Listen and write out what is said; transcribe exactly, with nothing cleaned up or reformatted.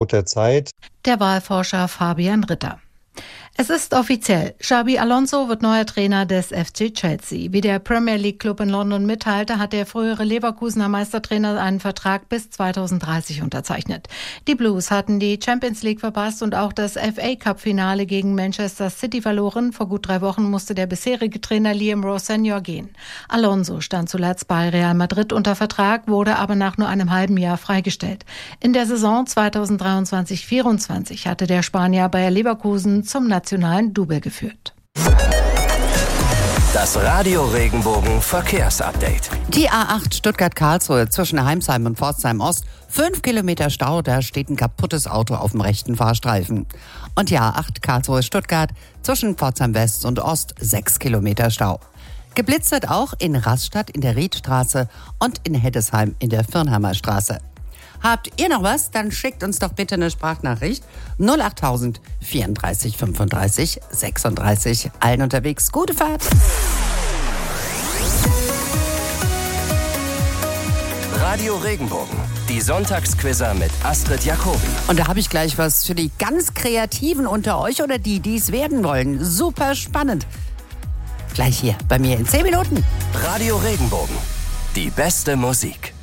der Zeit. Der Wahlforscher Fabian Ritter. Es ist offiziell. Xabi Alonso wird neuer Trainer des F C Chelsea. Wie der Premier League Club in London mitteilte, hat der frühere Leverkusener Meistertrainer einen Vertrag bis zweitausenddreißig unterzeichnet. Die Blues hatten die Champions League verpasst und auch das F A Cup Finale gegen Manchester City verloren. Vor gut drei Wochen musste der bisherige Trainer Liam Rowe Senior gehen. Alonso stand zuletzt bei Real Madrid unter Vertrag, wurde aber nach nur einem halben Jahr freigestellt. In der Saison zweitausenddreiundzwanzig vierundzwanzig hatte der Spanier Bayer Leverkusen zum nationalen Double geführt. Das Radio Regenbogen Verkehrsupdate. Die A acht Stuttgart-Karlsruhe zwischen Heimsheim und Pforzheim Ost. Fünf Kilometer Stau, da steht ein kaputtes Auto auf dem rechten Fahrstreifen. Und die A acht Karlsruhe-Stuttgart zwischen Pforzheim West und Ost. Sechs Kilometer Stau. Geblitzt wird auch in Rastatt in der Riedstraße und in Heddesheim in der Firnheimer Straße. Habt ihr noch was? Dann schickt uns doch bitte eine Sprachnachricht. null achttausend vierunddreißig fünfunddreißig sechsunddreißig. Allen unterwegs. Gute Fahrt. Radio Regenbogen. Die Sonntagsquizzer mit Astrid Jacobi. Und da habe ich gleich was für die ganz Kreativen unter euch oder die, die es werden wollen. Super spannend. Gleich hier bei mir in zehn Minuten. Radio Regenbogen. Die beste Musik.